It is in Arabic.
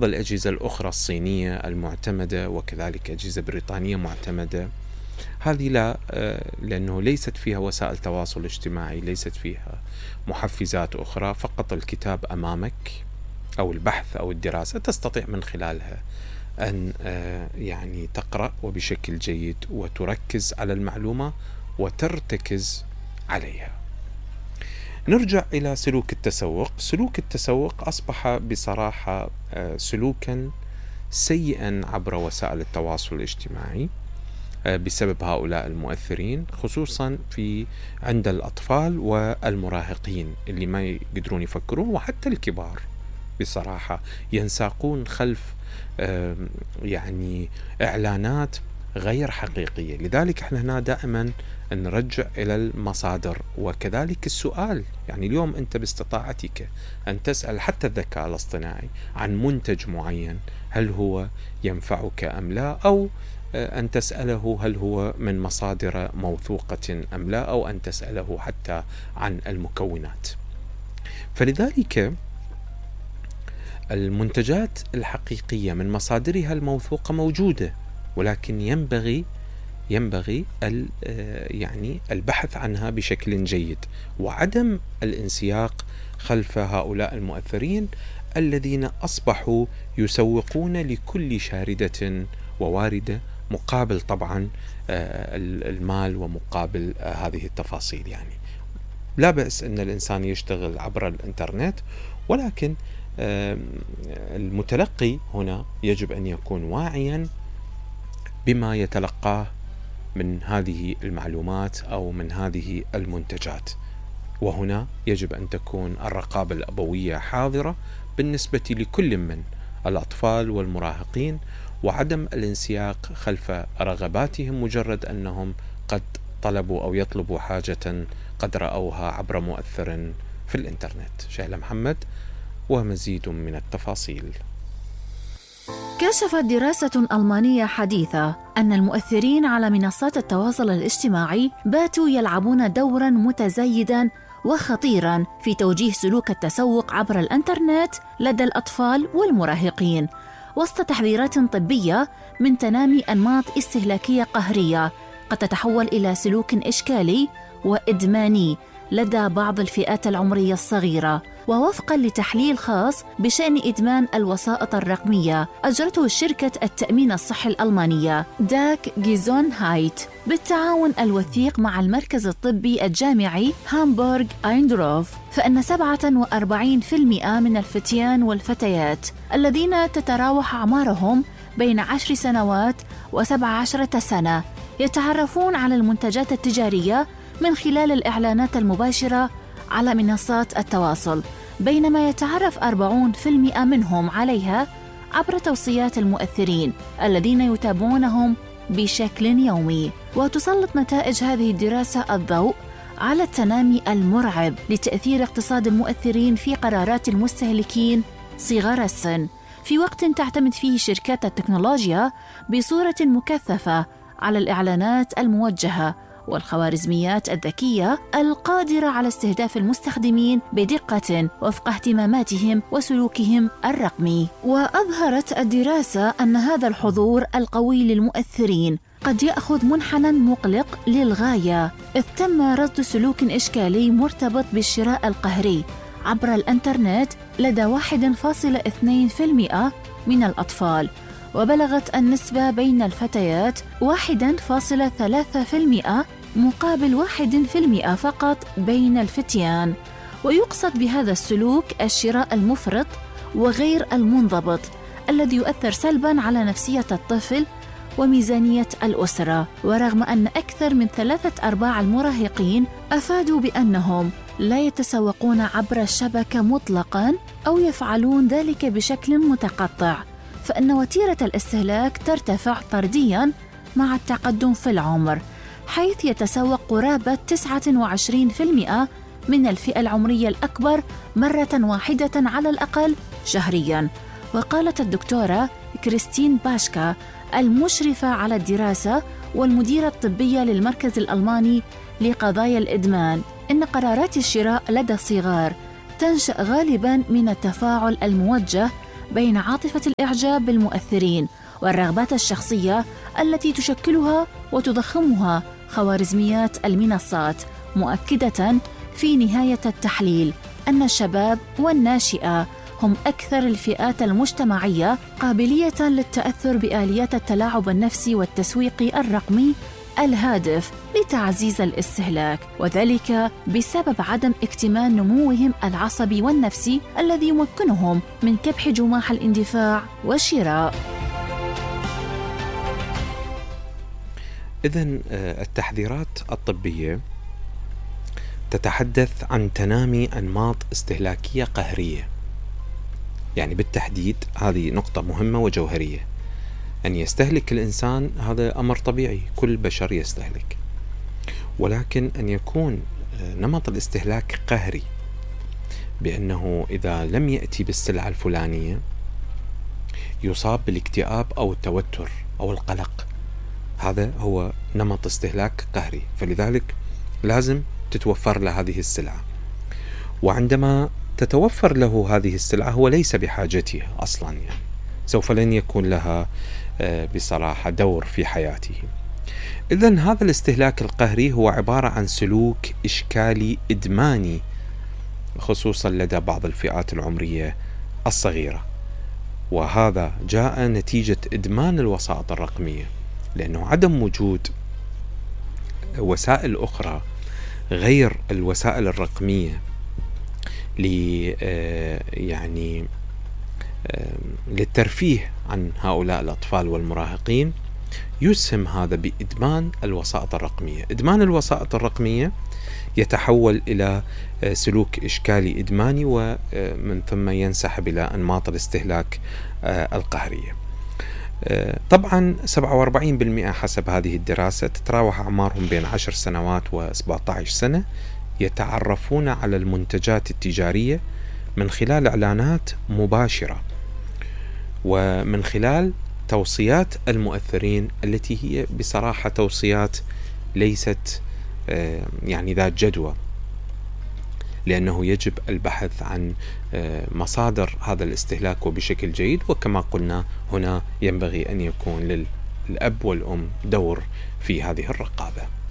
بعض الأجهزة الأخرى الصينية المعتمدة وكذلك أجهزة بريطانية معتمدة، هذه لا، لأنه ليست فيها وسائل تواصل اجتماعي، ليست فيها محفزات أخرى، فقط الكتاب أمامك أو البحث أو الدراسة تستطيع من خلالها أن يعني تقرأ وبشكل جيد وتركز على المعلومة وترتكز عليها. نرجع إلى سلوك التسوق. سلوك التسوق أصبح بصراحة سلوكا سيئا عبر وسائل التواصل الاجتماعي بسبب هؤلاء المؤثرين، خصوصا عند الأطفال والمراهقين اللي ما يقدرون يفكرون، وحتى الكبار بصراحة ينساقون خلف يعني إعلانات غير حقيقية. لذلك احنا هنا دائما نرجع إلى المصادر، وكذلك السؤال. يعني اليوم أنت باستطاعتك أن تسأل حتى الذكاء الاصطناعي عن منتج معين، هل هو ينفعك أم لا، أو أن تسأله هل هو من مصادر موثوقة أم لا، أو أن تسأله حتى عن المكونات. فلذلك المنتجات الحقيقية من مصادرها الموثوقة موجودة، ولكن ينبغي يعني البحث عنها بشكل جيد، وعدم الانسياق خلف هؤلاء المؤثرين الذين أصبحوا يسوقون لكل شاردة وواردة، مقابل طبعا المال ومقابل هذه التفاصيل. يعني لا بأس أن الإنسان يشتغل عبر الإنترنت، ولكن المتلقي هنا يجب أن يكون واعيا بما يتلقاه من هذه المعلومات أو من هذه المنتجات. وهنا يجب أن تكون الرقابة الأبوية حاضرة بالنسبة لكل من الأطفال والمراهقين، وعدم الانسياق خلف رغباتهم مجرد أنهم قد طلبوا أو يطلبوا حاجة قد رأوها عبر مؤثر في الإنترنت. شهلة محمد ومزيد من التفاصيل. كشفت دراسة ألمانية حديثة أن المؤثرين على منصات التواصل الاجتماعي باتوا يلعبون دورا متزايدا وخطيرا في توجيه سلوك التسوق عبر الإنترنت لدى الأطفال والمراهقين، وسط تحذيرات طبية من تنامي أنماط استهلاكية قهرية قد تتحول إلى سلوك إشكالي وإدماني لدى بعض الفئات العمرية الصغيرة. ووفقاً لتحليل خاص بشأن إدمان الوسائط الرقمية أجرته شركة التأمين الصحي الألمانية داك جيزون هايت بالتعاون الوثيق مع المركز الطبي الجامعي هامبورغ أيندروف، فإن 47% من الفتيان والفتيات الذين تتراوح أعمارهم بين 10 سنوات و17 سنة يتعرفون على المنتجات التجارية من خلال الإعلانات المباشرة على منصات التواصل، بينما يتعرف 40% منهم عليها عبر توصيات المؤثرين الذين يتابعونهم بشكل يومي. وتسلط نتائج هذه الدراسة الضوء على التنامي المرعب لتأثير اقتصاد المؤثرين في قرارات المستهلكين صغار السن، في وقت تعتمد فيه شركات التكنولوجيا بصورة مكثفة على الإعلانات الموجهة والخوارزميات الذكية القادرة على استهداف المستخدمين بدقة وفق اهتماماتهم وسلوكهم الرقمي. وأظهرت الدراسة أن هذا الحضور القوي للمؤثرين قد يأخذ منحنى مقلق للغاية، إذ تم رصد سلوك إشكالي مرتبط بالشراء القهري عبر الإنترنت لدى 1.2% من الأطفال، وبلغت النسبة بين الفتيات 1.3% مقابل 1% فقط بين الفتيان. ويقصد بهذا السلوك الشراء المفرط وغير المنضبط الذي يؤثر سلباً على نفسية الطفل وميزانية الأسرة. ورغم أن أكثر من 3/4 المراهقين أفادوا بأنهم لا يتسوقون عبر الشبكة مطلقاً أو يفعلون ذلك بشكل متقطع، فإن وتيرة الاستهلاك ترتفع طردياً مع التقدم في العمر، حيث يتسوق قرابة 29% من الفئة العمرية الأكبر مرة واحدة على الأقل شهرياً. وقالت الدكتورة كريستين باشكا المشرفة على الدراسة والمديرة الطبية للمركز الألماني لقضايا الإدمان إن قرارات الشراء لدى الصغار تنشأ غالباً من التفاعل الموجه بين عاطفة الإعجاب بالمؤثرين والرغبات الشخصية التي تشكلها وتضخمها خوارزميات المنصات، مؤكدة في نهاية التحليل أن الشباب والناشئة هم أكثر الفئات المجتمعية قابلية للتأثر بآليات التلاعب النفسي والتسويق الرقمي الهادف لتعزيز الاستهلاك، وذلك بسبب عدم اكتمال نموهم العصبي والنفسي الذي يمكنهم من كبح جماح الاندفاع والشراء. إذن التحذيرات الطبية تتحدث عن تنامي أنماط استهلاكية قهرية، يعني بالتحديد هذه نقطة مهمة وجوهرية. أن يستهلك الإنسان هذا أمر طبيعي، كل بشر يستهلك، ولكن أن يكون نمط الاستهلاك قهري، بأنه إذا لم يأتي بالسلعة الفلانية يصاب بالاكتئاب أو التوتر أو القلق، هذا هو نمط استهلاك قهري. فلذلك لازم تتوفر له هذه السلعة، وعندما تتوفر له هذه السلعة هو ليس بحاجتها أصلا، يعني سوف لن يكون لها بصراحة دور في حياته. إذن هذا الاستهلاك القهري هو عبارة عن سلوك إشكالي إدماني، خصوصا لدى بعض الفئات العمرية الصغيرة، وهذا جاء نتيجة إدمان الوسائط الرقمية، لأنه عدم وجود وسائل أخرى غير الوسائل الرقمية يعني للترفيه عن هؤلاء الأطفال والمراهقين يسهم هذا بإدمان الوسائط الرقمية. إدمان الوسائط الرقمية يتحول إلى سلوك إشكالي إدماني، ومن ثم ينسحب إلى أنماط الاستهلاك القهرية. طبعا 47% حسب هذه الدراسة تتراوح أعمارهم بين 10 سنوات و17 سنة يتعرفون على المنتجات التجارية من خلال إعلانات مباشرة ومن خلال توصيات المؤثرين التي هي بصراحة توصيات ليست يعني ذات جدوى، لأنه يجب البحث عن مصادر هذا الاستهلاك وبشكل جيد. وكما قلنا هنا ينبغي أن يكون للأب والأم دور في هذه الرقابة.